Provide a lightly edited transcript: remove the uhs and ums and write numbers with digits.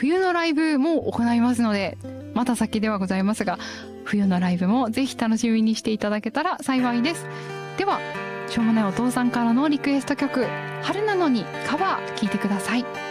冬のライブも行いますので、また先ではございますが、冬のライブもぜひ楽しみにしていただけたら幸いです。ではしょうもないお父さんからのリクエスト曲、春なのにカバー、聴いてください。